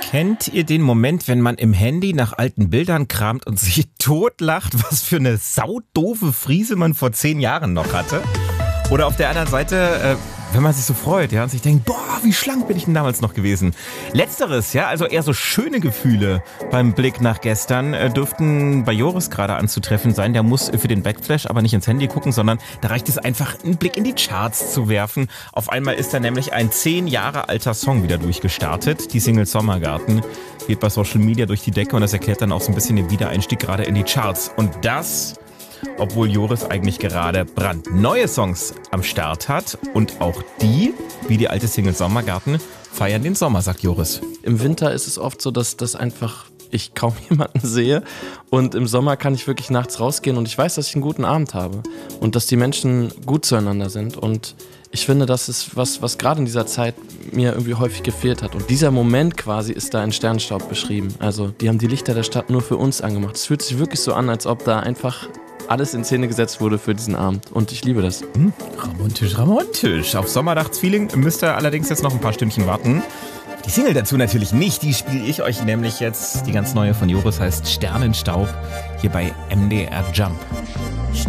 Kennt ihr den Moment, wenn man im Handy nach alten Bildern kramt und sich totlacht, was für eine saudoofe Frise man vor 10 Jahren noch hatte? Oder auf der anderen Seite, wenn man sich so freut, ja, und sich denkt, boah, wie schlank bin ich denn damals noch gewesen? Letzteres, ja, also eher so schöne Gefühle beim Blick nach gestern dürften bei Joris gerade anzutreffen sein. Der muss für den Backflash aber nicht ins Handy gucken, sondern da reicht es einfach, einen Blick in die Charts zu werfen. Auf einmal ist da nämlich ein 10 Jahre alter Song wieder durchgestartet. Die Single Sommergarten geht bei Social Media durch die Decke und das erklärt dann auch so ein bisschen den Wiedereinstieg gerade in die Charts. Und das, obwohl Joris eigentlich gerade brandneue Songs am Start hat und auch die, wie die alte Single Sommergarten, feiern den Sommer, sagt Joris. Im Winter ist es oft so, dass ich kaum jemanden sehe und im Sommer kann ich wirklich nachts rausgehen und ich weiß, dass ich einen guten Abend habe und dass die Menschen gut zueinander sind und ich finde, das ist was gerade in dieser Zeit mir irgendwie häufig gefehlt hat. Und dieser Moment quasi ist da in Sternenstaub beschrieben. Also die haben die Lichter der Stadt nur für uns angemacht. Es fühlt sich wirklich so an, als ob da einfach alles in Szene gesetzt wurde für diesen Abend. Und ich liebe das. Romantisch, romantisch. Auf Sommernachtsfeeling müsst ihr allerdings jetzt noch ein paar Stündchen warten. Die Single dazu natürlich nicht. Die spiele ich euch nämlich jetzt. Die ganz neue von Joris heißt Sternenstaub. Hier bei MDR Jump.